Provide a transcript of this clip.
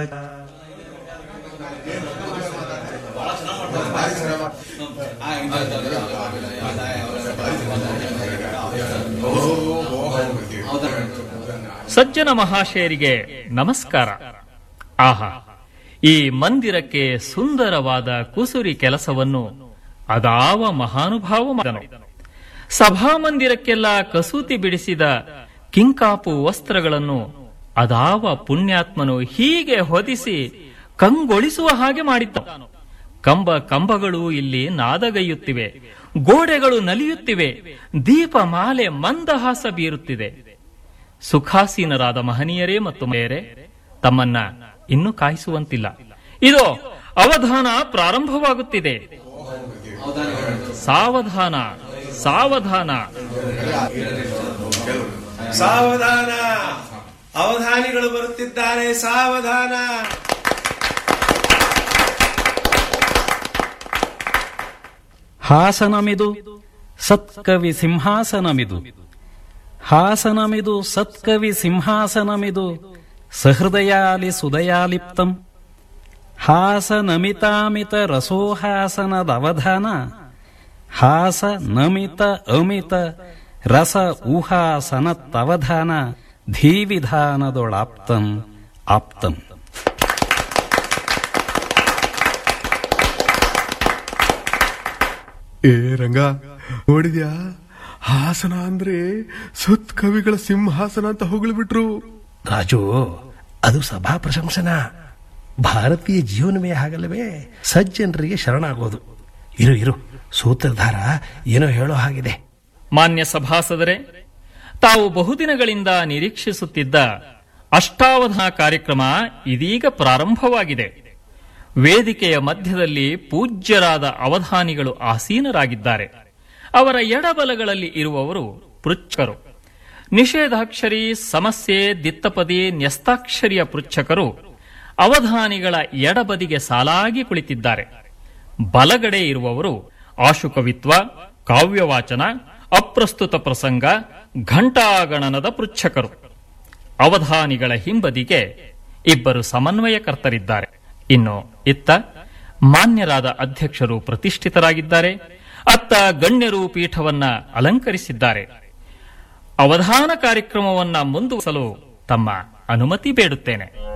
ಸಜ್ಜನ ಮಹಾಶಯರಿಗೆ ನಮಸ್ಕಾರ. ಆಹಾ, ಈ ಮಂದಿರಕ್ಕೆ ಸುಂದರವಾದ ಕುಸುರಿ ಕೆಲಸವನ್ನು ಅದಾವ ಮಹಾನುಭಾವ ಮಾಡಿದನು. ಸಭಾಮಂದಿರಕ್ಕೆಲ್ಲ ಕಸೂತಿ ಬಿಡಿಸಿದ ಕಿಂಕಾಪು ವಸ್ತ್ರಗಳನ್ನು ಅದಾವ ಪುಣ್ಯಾತ್ಮನು ಹೀಗೆ ಹೊದಿಸಿ ಕಂಗೊಳಿಸುವ ಹಾಗೆ ಮಾಡಿದ್ದ. ಕಂಬಗಳು ಇಲ್ಲಿ ನಾದಗೈಯುತ್ತಿವೆ, ಗೋಡೆಗಳು ನಲಿಯುತ್ತಿವೆ, ದೀಪಮಾಲೆ ಮಂದಹಾಸ ಬೀರುತ್ತಿದೆ. ಸುಖಾಸೀನರಾದ ಮಹನೀಯರೇ ಮತ್ತು ಮೇಯರೇ ತಮ್ಮನ್ನ ಇನ್ನೂ ಕಾಯಿಸುವಂತಿಲ್ಲ. ಇದೋ ಅವಧಾನ ಪ್ರಾರಂಭವಾಗುತ್ತಿದೆ. ಸಾವಧಾನ, ಸಾವಧಾನ, ಸಾವಧಾನ. ಅವಧಾನಿಗಳು ಬರುತ್ತಿದ್ದಾರೆ, ಸಾವಧಾನ. ಹಾಸನಮಿದು ಸತ್ಕವಿ ಸಿಂಹಾಸನಮಿದು, ಹಾಸನಮಿದು ಸತ್ಕವಿ ಸಿಂಹಾಸನಮಿದು, ಸಹೃದಯಾಲಿ ಸುದಯಾಲಿಪ್ತಂ. ಹಾಸನಮಿತಾಮಿತ ರಸೋಹಾಸನದವಧಾನ, ಹಾಸ ನಮಿತ ಅಮಿತ ರಸ ಊಹಾಸನತ್ತವಧಾನ, ಧೀವಿಧಾನದೊಳಾಪ್ತಂ ಆಪ್ತಂ. ಏ ರಂಗ, ನೋಡಿದ್ಯಾ? ಹಾಸನ ಅಂದ್ರೆ ಸತ್ಕವಿಗಳ ಸಿಂಹಾಸನ ಅಂತ ಹೊಗಳ್ಬಿಟ್ರು. ರಾಜು, ಅದು ಸಭಾ ಪ್ರಶಂಸನ. ಭಾರತೀಯ ಜೀವನವೇ ಹಾಗಲ್ಲವೇ ಸಜ್ಜನರಿಗೆ ಶರಣಾಗೋದು. ಇರು ಇರು, ಸೂತ್ರಧಾರ ಏನೋ ಹೇಳೋ ಹಾಗಿದೆ. ಮಾನ್ಯ ಸಭಾಸದರೇ, ತಾವು ಬಹುದಿನಗಳಿಂದ ನಿರೀಕ್ಷಿಸುತ್ತಿದ್ದ ಅಷ್ಟಾವಧಾನ ಕಾರ್ಯಕ್ರಮ ಇದೀಗ ಪ್ರಾರಂಭವಾಗಿದೆ. ವೇದಿಕೆಯ ಮಧ್ಯದಲ್ಲಿ ಪೂಜ್ಯರಾದ ಅವಧಾನಿಗಳು ಆಸೀನರಾಗಿದ್ದಾರೆ. ಅವರ ಎಡಬಲಗಳಲ್ಲಿ ಇರುವವರು ಪೃಚ್ಛಕರು. ನಿಷೇಧಾಕ್ಷರಿ, ಸಮಸ್ಯೆ, ದಿತ್ತಪದಿ, ನ್ಯಸ್ತಾಕ್ಷರಿಯ ಪೃಚ್ಛಕರು ಅವಧಾನಿಗಳ ಎಡಬದಿಗೆ ಸಾಲಾಗಿ ಕುಳಿತಿದ್ದಾರೆ. ಬಲಗಡೆ ಇರುವವರು ಆಶುಕವಿತ್ವ, ಕಾವ್ಯವಾಚನ, ಅಪ್ರಸ್ತುತ ಪ್ರಸಂಗ, ಘಂಟಾಗಣನದ ಪೃಚ್ಛಕರು. ಅವಧಾನಿಗಳ ಹಿಂಬದಿಗೆ ಇಬ್ಬರು ಸಮನ್ವಯಕರ್ತರಿದ್ದಾರೆ. ಇನ್ನು ಇತ್ತ ಮಾನ್ಯರಾದ ಅಧ್ಯಕ್ಷರು ಪ್ರತಿಷ್ಠಿತರಾಗಿದ್ದಾರೆ. ಅತ್ತ ಗಣ್ಯರು ಪೀಠವನ್ನ ಅಲಂಕರಿಸಿದ್ದಾರೆ. ಅವಧಾನ ಕಾರ್ಯಕ್ರಮವನ್ನ ಮುಂದುವರಿಸಲು ತಮ್ಮ ಅನುಮತಿ ಬೇಡುತ್ತೇನೆ.